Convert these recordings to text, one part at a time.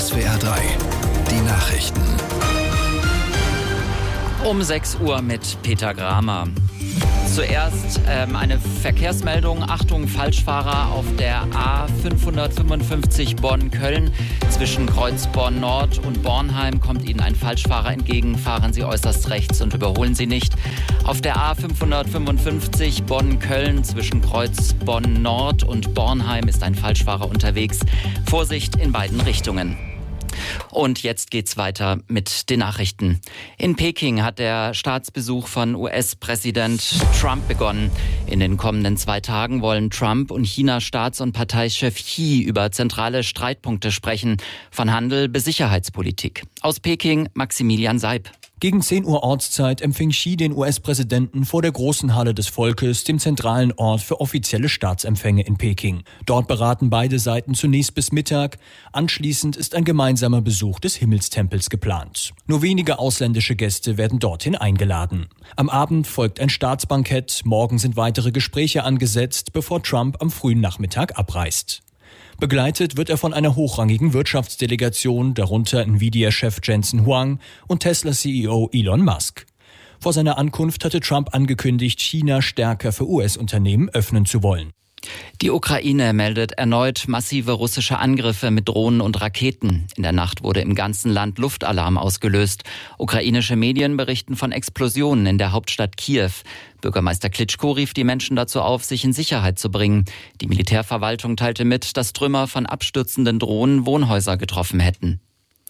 SWR 3, die Nachrichten. Um 6 Uhr mit Peter Gramer. Zuerst eine Verkehrsmeldung. Achtung, Falschfahrer auf der A555 Bonn-Köln. Zwischen Kreuz Bonn-Nord und Bornheim kommt Ihnen ein Falschfahrer entgegen. Fahren Sie äußerst rechts und überholen Sie nicht. Auf der A555 Bonn-Köln zwischen Kreuz Bonn-Nord und Bornheim ist ein Falschfahrer unterwegs. Vorsicht in beiden Richtungen. Und jetzt geht's weiter mit den Nachrichten. In Peking hat der Staatsbesuch von US-Präsident Trump begonnen. In den kommenden 2 Tagen wollen Trump und Chinas Staats- und Parteichef Xi über zentrale Streitpunkte sprechen, von Handel bis Sicherheitspolitik. Aus Peking Maximilian Seib. Gegen 10 Uhr Ortszeit empfing Xi den US-Präsidenten vor der großen Halle des Volkes, dem zentralen Ort für offizielle Staatsempfänge in Peking. Dort beraten beide Seiten zunächst bis Mittag. Anschließend ist ein gemeinsamer Besuch des Himmelstempels geplant. Nur wenige ausländische Gäste werden dorthin eingeladen. Am Abend folgt ein Staatsbankett. Morgen sind weitere Gespräche angesetzt, bevor Trump am frühen Nachmittag abreist. Begleitet wird er von einer hochrangigen Wirtschaftsdelegation, darunter Nvidia-Chef Jensen Huang und Tesla-CEO Elon Musk. Vor seiner Ankunft hatte Trump angekündigt, China stärker für US-Unternehmen öffnen zu wollen. Die Ukraine meldet erneut massive russische Angriffe mit Drohnen und Raketen. In der Nacht wurde im ganzen Land Luftalarm ausgelöst. Ukrainische Medien berichten von Explosionen in der Hauptstadt Kiew. Bürgermeister Klitschko rief die Menschen dazu auf, sich in Sicherheit zu bringen. Die Militärverwaltung teilte mit, dass Trümmer von abstürzenden Drohnen Wohnhäuser getroffen hätten.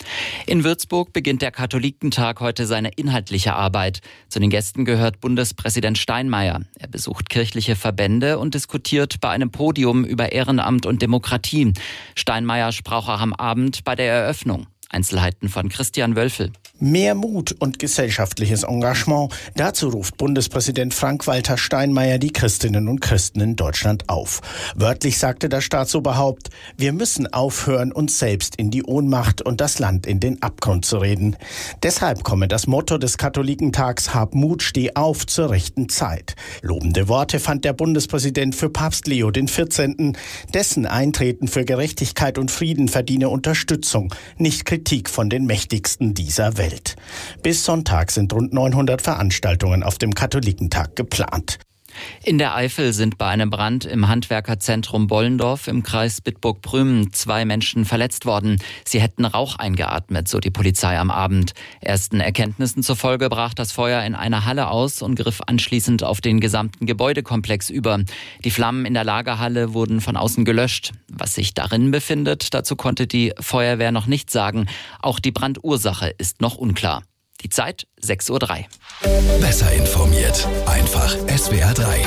In Würzburg beginnt der Katholikentag heute seine inhaltliche Arbeit. Zu den Gästen gehört Bundespräsident Steinmeier. Er besucht kirchliche Verbände und diskutiert bei einem Podium über Ehrenamt und Demokratie. Steinmeier sprach auch am Abend bei der Eröffnung. Einzelheiten von Christian Wölfel. Mehr Mut und gesellschaftliches Engagement. Dazu ruft Bundespräsident Frank-Walter Steinmeier die Christinnen und Christen in Deutschland auf. Wörtlich sagte das Staatsoberhaupt: Wir müssen aufhören, uns selbst in die Ohnmacht und das Land in den Abgrund zu reden. Deshalb komme das Motto des Katholikentags: Hab Mut, steh auf zur rechten Zeit. Lobende Worte fand der Bundespräsident für Papst Leo XIV. Dessen Eintreten für Gerechtigkeit und Frieden verdiene Unterstützung, nicht Kritik von den Mächtigsten dieser Welt. Bis Sonntag sind rund 900 Veranstaltungen auf dem Katholikentag geplant. In der Eifel sind bei einem Brand im Handwerkerzentrum Bollendorf im Kreis Bitburg-Prüm 2 Menschen verletzt worden. Sie hätten Rauch eingeatmet, so die Polizei am Abend. Ersten Erkenntnissen zufolge brach das Feuer in einer Halle aus und griff anschließend auf den gesamten Gebäudekomplex über. Die Flammen in der Lagerhalle wurden von außen gelöscht. Was sich darin befindet, dazu konnte die Feuerwehr noch nicht sagen. Auch die Brandursache ist noch unklar. Die Zeit 6:03 Uhr. Besser informiert. Einfach SWR 3.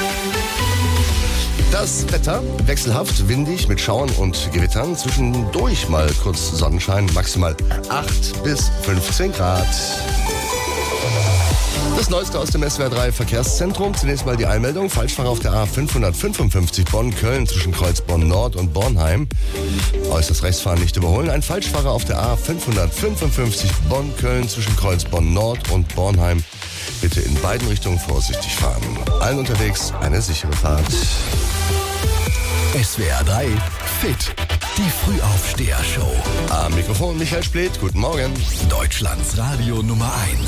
Das Wetter wechselhaft, windig mit Schauern und Gewittern. Zwischendurch mal kurz Sonnenschein, maximal 8 bis 15 Grad. Das Neueste aus dem SWR 3 Verkehrszentrum. Zunächst mal die Einmeldung. Falschfahrer auf der A555 Bonn-Köln zwischen Kreuz Bonn-Nord und Bornheim. Äußerst rechtsfahren nicht überholen. Ein Falschfahrer auf der A555 Bonn-Köln zwischen Kreuz Bonn-Nord und Bornheim. Bitte in beiden Richtungen vorsichtig fahren. Allen unterwegs eine sichere Fahrt. SWR 3 Fit. Die Frühaufsteher-Show. Am Mikrofon Michael Spleth. Guten Morgen. Deutschlands Radio Nummer 1.